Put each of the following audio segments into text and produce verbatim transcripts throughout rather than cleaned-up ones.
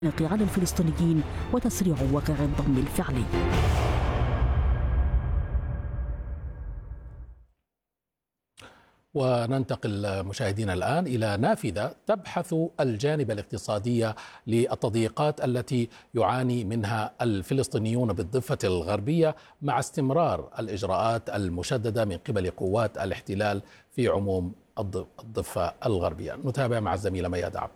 على الفلسطينيين وتسريع وقع الضم الفعلي. وننتقل مشاهدينا الآن إلى نافذة تبحث الجانب الاقتصادي للتضييقات التي يعاني منها الفلسطينيون بالضفة الغربية مع استمرار الإجراءات المشددة من قبل قوات الاحتلال في عموم الضفة الغربية. نتابع مع الزميلة مياد عبد.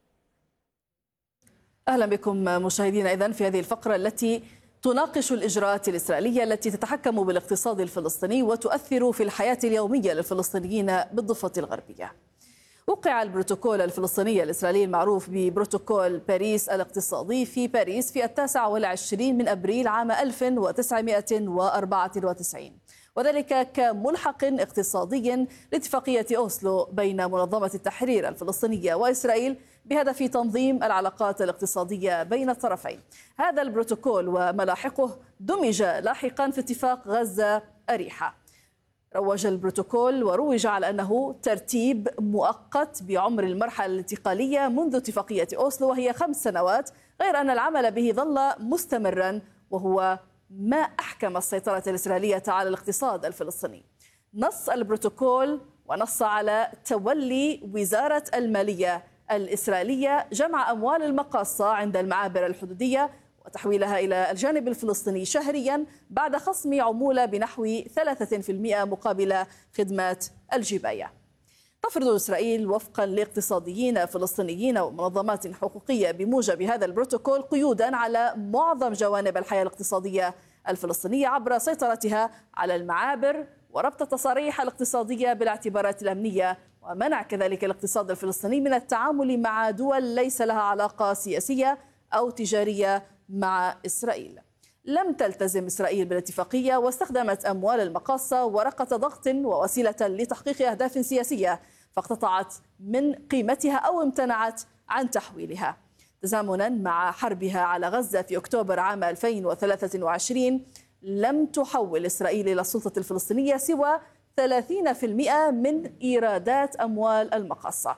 أهلا بكم مشاهدينا إذن في هذه الفقرة التي تناقش الإجراءات الإسرائيلية التي تتحكم بالاقتصاد الفلسطيني وتؤثر في الحياة اليومية للفلسطينيين بالضفة الغربية. وقع البروتوكول الفلسطيني الإسرائيلي المعروف ببروتوكول باريس الاقتصادي في باريس في التاسع والعشرين من أبريل عام ألف وتسعمائة وأربعة وتسعين، وذلك كملحق اقتصادي لاتفاقية أوسلو بين منظمة التحرير الفلسطينية وإسرائيل بهدف تنظيم العلاقات الاقتصادية بين الطرفين. هذا البروتوكول وملاحقه دمج لاحقا في اتفاق غزة أريحة. روج البروتوكول وروج على أنه ترتيب مؤقت بعمر المرحلة الانتقالية منذ اتفاقية أوسلو وهي خمس سنوات، غير أن العمل به ظل مستمرا، وهو ما أحكم السيطرة الإسرائيلية على الاقتصاد الفلسطيني. نص البروتوكول ونص على تولي وزارة المالية الإسرائيلية جمع أموال المقاصة عند المعابر الحدودية وتحويلها إلى الجانب الفلسطيني شهريا بعد خصم عمولة بنحو ثلاثة بالمئة مقابل خدمات الجباية. تفرض إسرائيل وفقا لاقتصاديين فلسطينيين ومنظمات حقوقية بموجب هذا البروتوكول قيودا على معظم جوانب الحياة الاقتصادية الفلسطينية عبر سيطرتها على المعابر وربط التصاريح الاقتصادية بالاعتبارات الأمنية، ومنع كذلك الاقتصاد الفلسطيني من التعامل مع دول ليس لها علاقة سياسية أو تجارية مع إسرائيل. لم تلتزم إسرائيل بالاتفاقية واستخدمت أموال المقاصة ورقة ضغط ووسيلة لتحقيق أهداف سياسية، فاقتطعت من قيمتها أو امتنعت عن تحويلها. تزامنا مع حربها على غزة في أكتوبر عام ألفين وثلاثة وعشرين، لم تحول إسرائيل إلى السلطة الفلسطينية سوى ثلاثين بالمئة من إيرادات أموال المقاصة.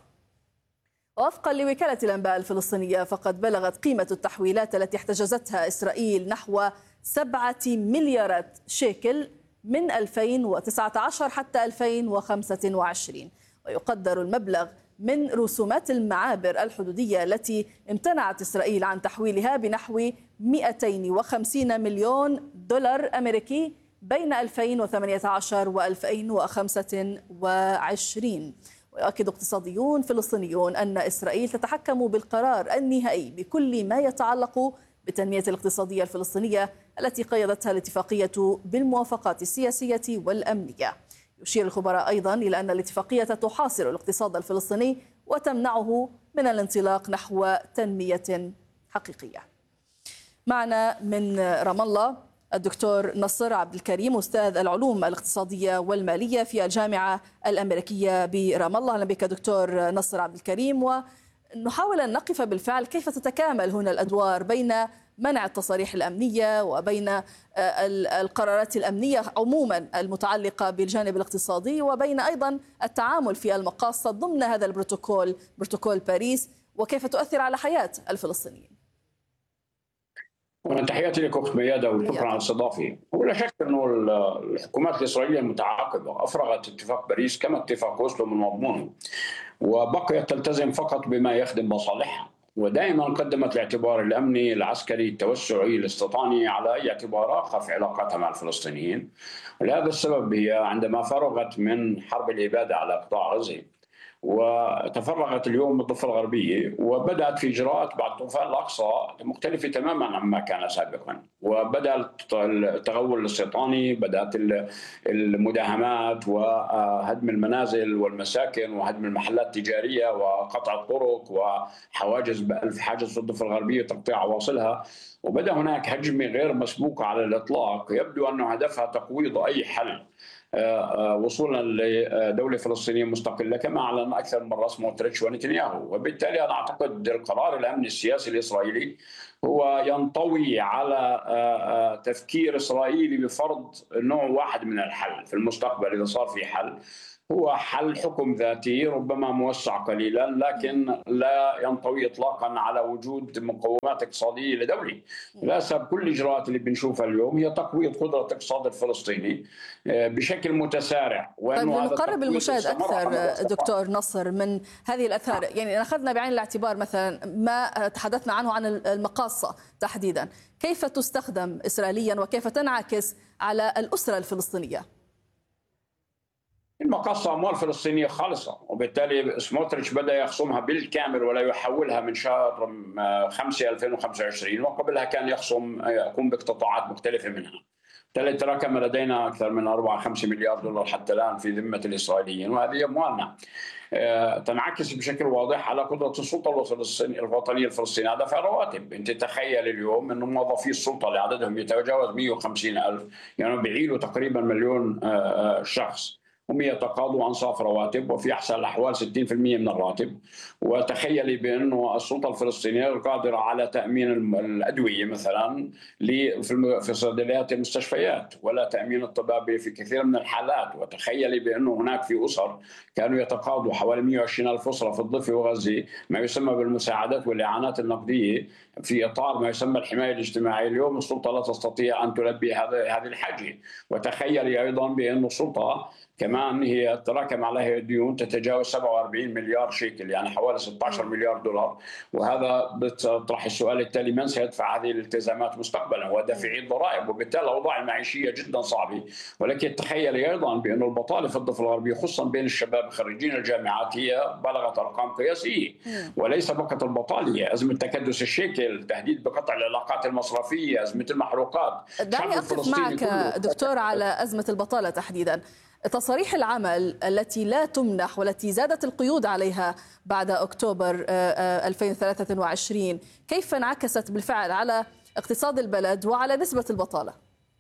وفقا لوكالة الأنباء الفلسطينية، فقد بلغت قيمة التحويلات التي احتجزتها إسرائيل نحو سبعة مليارات شيكل من ألفين وتسعة عشر حتى ألفين وخمسة وعشرين، ويقدر المبلغ من رسومات المعابر الحدودية التي امتنعت إسرائيل عن تحويلها بنحو مئتين وخمسين مليون دولار أمريكي بين ألفين وثمانية عشر وألفين وخمسة وعشرين. ويؤكد اقتصاديون فلسطينيون أن إسرائيل تتحكم بالقرار النهائي بكل ما يتعلق بالتنمية الاقتصادية الفلسطينية التي قيدتها الاتفاقية بالموافقات السياسية والأمنية. يشير الخبراء أيضا إلى أن الاتفاقية تحاصر الاقتصاد الفلسطيني وتمنعه من الانطلاق نحو تنمية حقيقية. معنا من رام الله الدكتور نصر عبد الكريم، أستاذ العلوم الاقتصادية والمالية في الجامعة الأمريكية برام الله. أهلا بك دكتور نصر عبد الكريم. ونحاول أن نقف بالفعل كيف تتكامل هنا الأدوار بين منع التصاريح الأمنية وبين القرارات الأمنية عموما المتعلقة بالجانب الاقتصادي، وبين أيضا التعامل في المقاصة ضمن هذا البروتوكول بروتوكول باريس، وكيف تؤثر على حياة الفلسطينيين. تحياتي لك أخت ميادة وشكرا على الاستضافة. ولا شك أنه الحكومات الإسرائيلية المتعاقبة أفرغت اتفاق باريس كما اتفاق أوسلو من مضمونه، وبقيت تلتزم فقط بما يخدم مصالحها، ودائما قدمت الاعتبار الأمني العسكري التوسعي الاستيطاني على أي اعتبار آخر في علاقاتها مع الفلسطينيين. ولهذا السبب هي عندما فرغت من حرب الإبادة على قطاع غزة وتفرغت اليوم الضفة الغربية وبدأت في إجراءات بعد طوفان الأقصى مختلفة تماما عما كان سابقا، وبدأ التغول الاستيطاني، بدأت المداهمات وهدم المنازل والمساكن وهدم المحلات التجارية وقطع الطرق وحواجز بألف حاجز في الضفة الغربية وتقطيع عواصلها، وبدأ هناك هجمة غير مسبوقة على الإطلاق يبدو أن هدفها تقويض أي حل وصولا لدولة فلسطينية مستقلة كما أعلن أكثر من رئيس سموتريتش ونتنياهو. وبالتالي أنا أعتقد القرار الأمني السياسي الإسرائيلي هو ينطوي على تفكير إسرائيلي بفرض نوع واحد من الحل في المستقبل إذا صار في حل، هو حل حكم ذاتي ربما موسع قليلا، لكن لا ينطوي اطلاقا على وجود مقومات اقتصاديه لدوله. للاسف كل الاجراءات اللي بنشوفها اليوم هي تقويه قدره الاقتصاد الفلسطيني بشكل متسارع. طيب لنقرب المشاهد اكثر دكتور نصر من هذه الاثار، يعني اخذنا بعين الاعتبار مثلا ما تحدثنا عنه عن المقاصه تحديدا، كيف تستخدم اسرائيليا وكيف تنعكس على الاسره الفلسطينيه؟ المقاصة أموال فلسطينية خالصة، وبالتالي سموتريتش بدأ يخصمها بالكامل ولا يحولها من شهر خمسة ألفين وخمسة وعشرين، وقبلها كان يخصم يقوم باقتطاعات مختلفة منها. بالتالي تراكم لدينا أكثر من أربعة خمسة مليار دولار حتى الآن في ذمة الإسرائيليين، وهذه أموالنا تنعكس بشكل واضح على قدرة السلطة الوطنية الفلسطينية دفع رواتب. أنت تخيل اليوم أن موظفي السلطة اللي عددهم يتجاوز مئة وخمسين ألف، يعني بيعيلوا تقريبا مليون شخص، هم يتقاضوا أنصاف رواتب وفي أحسن الأحوال ستين بالمئة من الراتب. وتخيلي بأنه السلطة الفلسطينية قادرة على تأمين الأدوية مثلا في صيدليات المستشفيات ولا تأمين الطبابة في كثير من الحالات. وتخيلي بأنه هناك في أسر كانوا يتقاضوا حوالي مئة وعشرين ألف أسرة في الضفة وغزة ما يسمى بالمساعدات والإعانات النقدية في إطار ما يسمى الحماية الاجتماعية. اليوم السلطة لا تستطيع أن تلبي هذه الحاجة. وتخيلي أيضا بأن السلطة كمان هي تراكم عليها ديون تتجاوز سبعة وأربعين مليار شيكل، يعني حوالي ستة عشر مليار دولار. وهذا بيطرح السؤال التالي: من سيدفع هذه الالتزامات مستقبلا؟ ودافعي الضرائب. وبالتالي الاوضاع المعيشيه جدا صعبه. ولكن تخيلي ايضا بأن البطاله في الضفه الغربيه خصوصا بين الشباب خريجين الجامعات هي بلغت ارقام قياسيه. وليس فقط البطاله، هي ازمه تكدس الشيكل، تهديد بقطع العلاقات المصرفيه، ازمه المحروقات. دعني اقف معك دكتور على ازمه البطاله تحديدا. تصاريح العمل التي لا تمنح والتي زادت القيود عليها بعد أكتوبر ألفين وثلاثة وعشرين، كيف انعكست بالفعل على اقتصاد البلد وعلى نسبة البطالة؟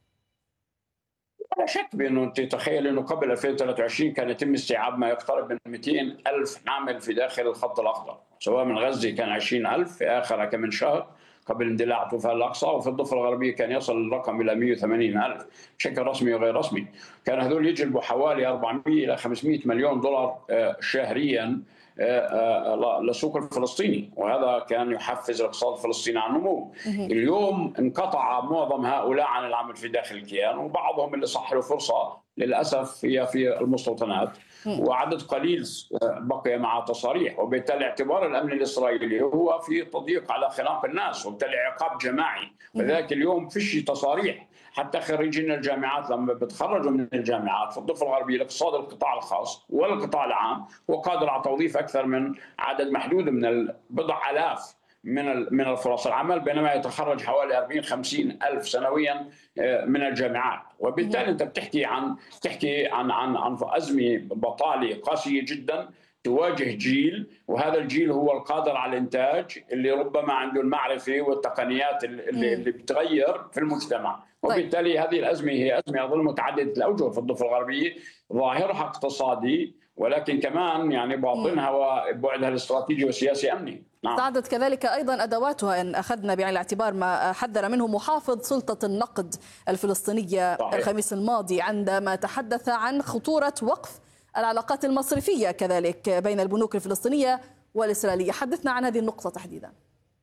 لا شك بأنه أنت تخيل أنه قبل ألفين وثلاثة وعشرين كان يتم استيعاب ما يقترب من مئتين ألف عامل في داخل الخط الأخضر، سواء من غزة كان عشرين ألف في آخر كم من شهر قبل اندلاع طوفان الأقصى، وفي الضفة الغربية كان يصل الرقم إلى مئة وثمانين ألف بشكل رسمي وغير رسمي. كان هذول يجلبوا حوالي أربعمئة إلى خمسمئة مليون دولار شهريا للسوق الفلسطيني، وهذا كان يحفز الاقتصاد الفلسطيني على النمو. اليوم انقطع معظم هؤلاء عن العمل في داخل الكيان، وبعضهم اللي صح له فرصة للأسف هي في المستوطنات، وعدد قليل بقي مع تصاريح. وبالتالي اعتبار الأمن الإسرائيلي هو في تضييق على خناق الناس، وبالتالي عقاب جماعي. لذلك اليوم فيش تصاريح. حتى خريجين الجامعات لما بتخرجوا من الجامعات في الضفة الغربية الاقتصاد القطاع الخاص والقطاع العام هو قادر على توظيف أكثر من عدد محدود من بضع آلاف من من الفرص العمل، بينما يتخرج حوالي أربعين خمسين ألف سنويا من الجامعات. وبالتالي أنت بتحكي عن تحكي عن عن عن أزمة بطالة قاسية جدا تواجه جيل، وهذا الجيل هو القادر على الإنتاج اللي ربما عنده المعرفة والتقنيات اللي, اللي بتغير في المجتمع. وبالتالي هذه الأزمة هي أزمة أظل متعددة الأوجه في الضفة الغربية، ظاهرها اقتصادي ولكن كمان يعني باطنها وبعدها الاستراتيجي والسياسي أمني. نعم. ساعدت كذلك أيضا أدواتها إن أخذنا بعين الاعتبار ما حذر منه محافظ سلطة النقد الفلسطينية صحيح. الخميس الماضي عندما تحدث عن خطورة وقف العلاقات المصرفية كذلك بين البنوك الفلسطينية والإسرائيلية. حدثنا عن هذه النقطة تحديدا.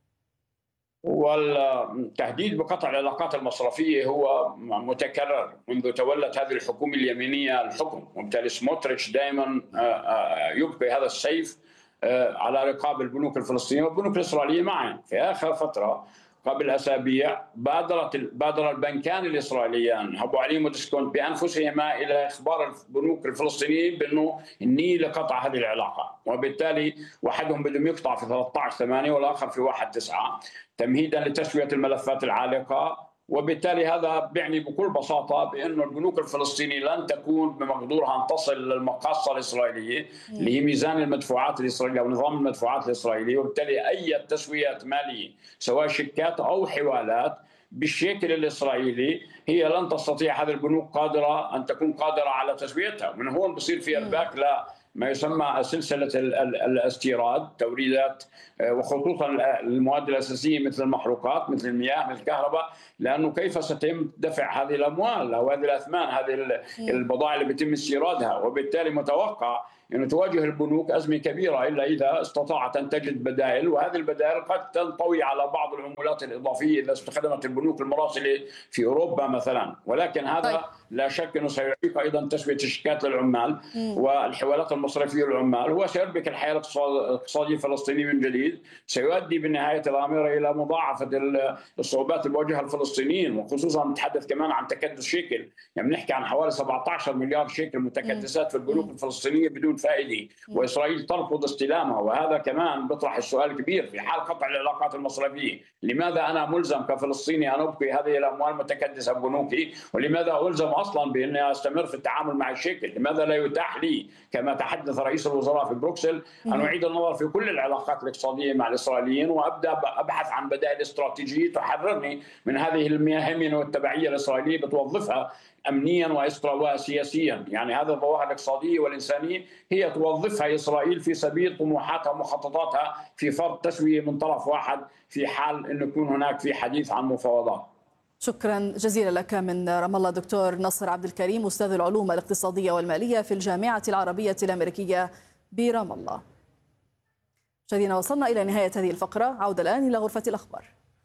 والتهديد بقطع العلاقات المصرفية هو متكرر منذ تولت هذه الحكومة اليمينية الحكم، وبالتالي سموتريتش دائما يبقي هذا السيف على رقاب البنوك الفلسطينية والبنوك الإسرائيلية معا. في آخر فترة قبل أسابيع بادرت بادر البنكان الإسرائيليان هبو عليم وديسكونت بأنفسهما إلى إخبار البنوك الفلسطينيين بأنه النية لقطع هذه العلاقة، وبالتالي واحدهم بدهم يقطع في ثلاثة عشر ثمانية والآخر في واحد تسعة تمهيدا لتسوية الملفات العالقة. وبالتالي هذا بيعني بكل بساطة بأنه البنوك الفلسطينية لن تكون بمقدورها أن تصل للمقاصة الإسرائيلية اللي هي ميزان المدفوعات الإسرائيلية أو نظام المدفوعات الإسرائيلي. وبالتالي أي تسويات مالية سواء شيكات أو حوالات بالشكل الإسرائيلي هي لن تستطيع هذه البنوك قادرة أن تكون قادرة على تسويتها. من هون بصير في إرباك ما يسمى سلسلة الاستيراد، توريدات وخصوصا المواد الأساسية مثل المحروقات مثل المياه مثل الكهرباء، لأنه كيف سيتم دفع هذه الأموال أو هذه الأثمان، هذه البضائع اللي بيتم استيرادها، وبالتالي متوقع أنه تواجه البنوك أزمة كبيرة إلا إذا استطاعت أن تجد بدائل، وهذه البدائل قد تنطوي على بعض العمولات الإضافية إذا استخدمت البنوك المراسلة في أوروبا مثلا، ولكن هذا طيب. لا شك أنه سيعيق أيضا تسوية الشيكات للعمال م. والحوالات المصرفية للعمال، هو سيربك الحياة الاقتصادية الفلسطينية من جديد، سيؤدي بالنهاية الأمر إلى مضاعفة الصعوبات اللي بواجهها الفلسطينيين، وخصوصا نتحدث كمان عن تكدس شيكل، يعني بنحكي عن حوالي سبعة عشر مليار شيكل متكدسات في البنوك الفلسطينية بدون فائدة، وإسرائيل ترفض استلامها، وهذا كمان بيطرح السؤال الكبير في حال قطع العلاقات المصرفية، لماذا أنا ملزم كفلسطيني أن أبقي هذه الأموال متكدسة ببنوكي؟ ولماذا ألزم أصلا بأني أستمر في التعامل مع الشيكل؟ لماذا لا يتاح لي كما تحدث رئيس الوزراء في بروكسل أن أعيد النظر في كل العلاقات الاقتصادية مع الإسرائيليين وأبدأ أبحث عن بدائل استراتيجية تحررني من هذه الهيمنة والتبعية الإسرائيلية بتوظفها أمنيا وسياسيا، يعني هذه الظواهر الاقتصادية والإنسانية هي توظفها إسرائيل في سبيل طموحاتها ومخططاتها في فرض تسوية من طرف واحد في حال أن يكون هناك في حديث عن مفاوضات. شكرا جزيلا لك من رام الله دكتور نصر عبد الكريم، أستاذ العلوم الاقتصادية والمالية في الجامعة العربية الأمريكية برام الله. مشاهدينا وصلنا إلى نهاية هذه الفقرة، عودة الآن إلى غرفة الأخبار.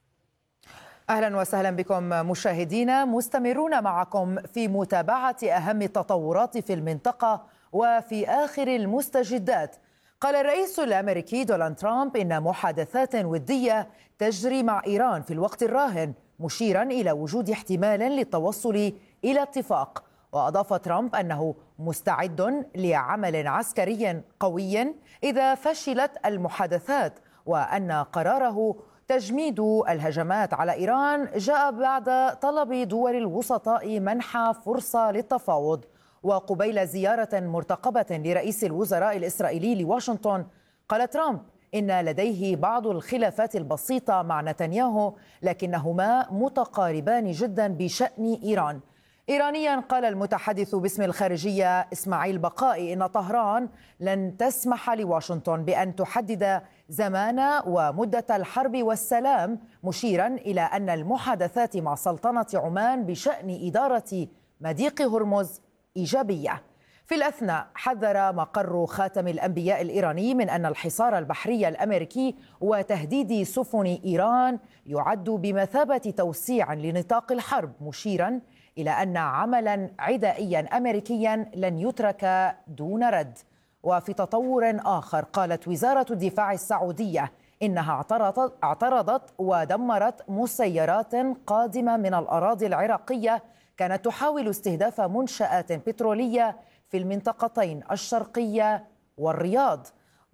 أهلا وسهلا بكم مشاهدينا، مستمرون معكم في متابعة أهم التطورات في المنطقة وفي آخر المستجدات. قال الرئيس الأمريكي دونالد ترامب إن محادثات ودية تجري مع إيران في الوقت الراهن، مشيرا إلى وجود احتمال للتوصل إلى اتفاق. وأضاف ترامب أنه مستعد لعمل عسكري قوي إذا فشلت المحادثات، وأن قراره تجميد الهجمات على إيران جاء بعد طلب دول الوسطاء منح فرصة للتفاوض. وقبيل زيارة مرتقبة لرئيس الوزراء الإسرائيلي لواشنطن، قال ترامب إن لديه بعض الخلافات البسيطة مع نتنياهو، لكنهما متقاربان جدا بشأن إيران. إيرانيا قال المتحدث باسم الخارجية إسماعيل بقائي إن طهران لن تسمح لواشنطن بأن تحدد زمان ومدة الحرب والسلام، مشيرا إلى أن المحادثات مع سلطنة عمان بشأن إدارة مضيق هرمز إيجابية. في الأثناء حذر مقر خاتم الأنبياء الإيراني من أن الحصار البحري الأمريكي وتهديد سفن إيران يعد بمثابة توسيع لنطاق الحرب، مشيرا إلى أن عملا عدائيا أمريكيا لن يترك دون رد. وفي تطور آخر، قالت وزارة الدفاع السعودية إنها اعترضت, اعترضت ودمرت مسيرات قادمة من الأراضي العراقية كانت تحاول استهداف منشآت بترولية في المنطقتين الشرقية والرياض.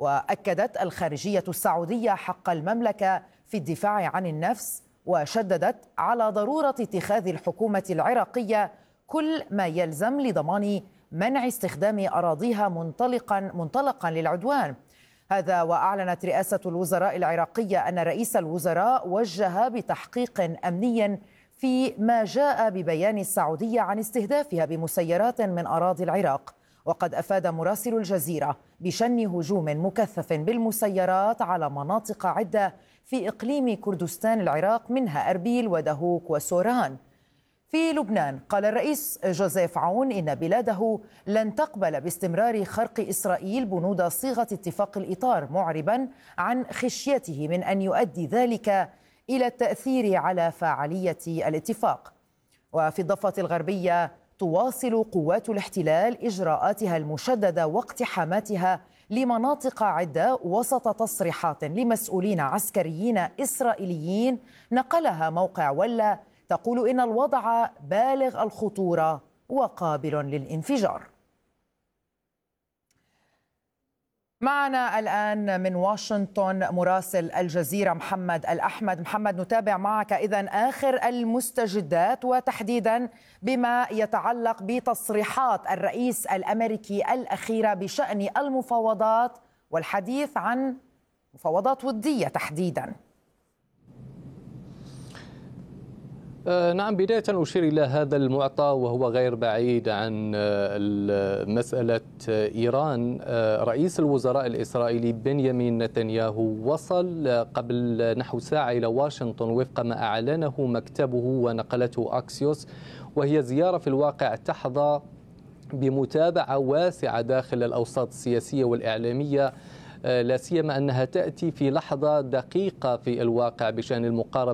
وأكدت الخارجية السعودية حق المملكة في الدفاع عن النفس، وشددت على ضرورة اتخاذ الحكومة العراقية كل ما يلزم لضمان منع استخدام أراضيها منطلقا منطلقا للعدوان. هذا وأعلنت رئاسة الوزراء العراقية أن رئيس الوزراء وجه بتحقيق أمني في ما جاء ببيان السعودية عن استهدافها بمسيرات من أراضي العراق. وقد أفاد مراسل الجزيرة بشن هجوم مكثف بالمسيرات على مناطق عدة في إقليم كردستان العراق، منها أربيل ودهوك وسوران. في لبنان قال الرئيس جوزيف عون إن بلاده لن تقبل باستمرار خرق إسرائيل بنود صيغة اتفاق الإطار، معربا عن خشيته من أن يؤدي ذلك إلى التأثير على فاعلية الاتفاق. وفي الضفة الغربية تواصل قوات الاحتلال إجراءاتها المشددة واقتحاماتها لمناطق عدة وسط تصريحات لمسؤولين عسكريين إسرائيليين نقلها موقع ولا تقول إن الوضع بالغ الخطورة وقابل للانفجار. معنا الآن من واشنطن مراسل الجزيرة محمد الأحمد. محمد، نتابع معك إذن آخر المستجدات، وتحديدا بما يتعلق بتصريحات الرئيس الأمريكي الأخيرة بشأن المفاوضات والحديث عن مفاوضات ودية تحديدا. نعم، بداية أشير إلى هذا المعطى وهو غير بعيد عن مسألة إيران. رئيس الوزراء الإسرائيلي بنيامين نتنياهو وصل قبل نحو ساعة إلى واشنطن وفق ما أعلنه مكتبه ونقلته أكسيوس، وهي زيارة في الواقع تحظى بمتابعة واسعة داخل الأوساط السياسية والإعلامية، لا سيما أنها تأتي في لحظة دقيقة في الواقع بشأن المقاربة